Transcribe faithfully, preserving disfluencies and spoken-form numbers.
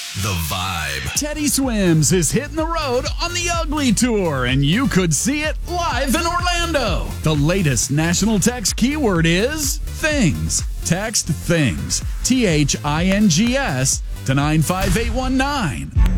The Vibe. Teddy Swims is hitting the road on the Ugly Tour, and you could see it live in Orlando. The latest national text keyword is things. Text things, T H I N G S, to nine five eight one nine.